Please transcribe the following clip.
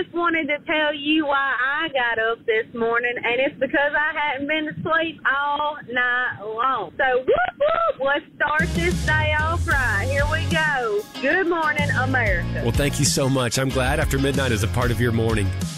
just wanted to tell you why I got up this morning, and it's because I hadn't been to sleep all night long. So, whoop, whoop, let's start this day off right. Here we go. Good morning, America. Well, thank you so much. I'm glad After Midnight is a part of your morning.